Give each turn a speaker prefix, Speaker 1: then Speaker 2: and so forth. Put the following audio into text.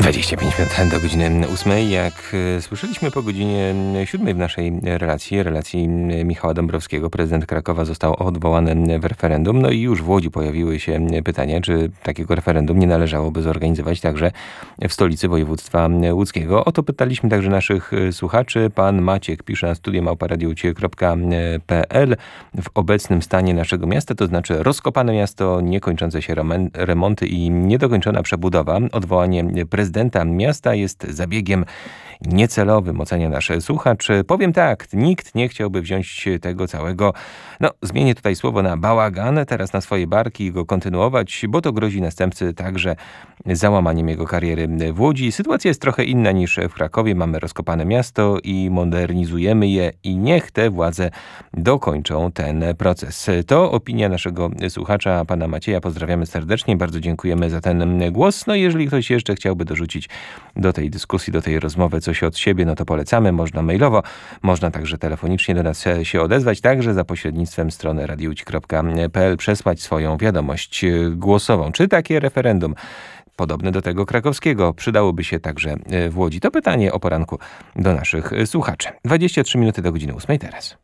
Speaker 1: 25 minut do godziny 8. Jak słyszeliśmy po godzinie 7 w naszej relacji Michała Dąbrowskiego, prezydent Krakowa został odwołany w referendum. No i już w Łodzi pojawiły się pytania, czy takiego referendum nie należałoby zorganizować także w stolicy województwa łódzkiego. O to pytaliśmy także naszych słuchaczy. Pan Maciek pisze na studio@radioucie.pl. W obecnym stanie naszego miasta, to znaczy rozkopane miasto, niekończące się remonty i niedokończona przebudowa, odwołanie prezydenta miasta jest zabiegiem niecelowym, ocenia nasz słuchacz. Powiem tak, nikt nie chciałby wziąć tego całego, zmienię tutaj słowo na bałagan, teraz na swoje barki i go kontynuować, bo to grozi następcy także załamaniem jego kariery w Łodzi. Sytuacja jest trochę inna niż w Krakowie. Mamy rozkopane miasto i modernizujemy je i niech te władze dokończą ten proces. To opinia naszego słuchacza, pana Macieja. Pozdrawiamy serdecznie, bardzo dziękujemy za ten głos. Jeżeli ktoś jeszcze chciałby dorzucić do tej dyskusji, do tej rozmowy coś od siebie, to polecamy. Można mailowo, można także telefonicznie do nas się odezwać, także za pośrednictwem strony radiouci.pl przesłać swoją wiadomość głosową. Czy takie referendum podobne do tego krakowskiego przydałoby się także w Łodzi? To pytanie o poranku do naszych słuchaczy. 23 minuty do godziny 8 teraz.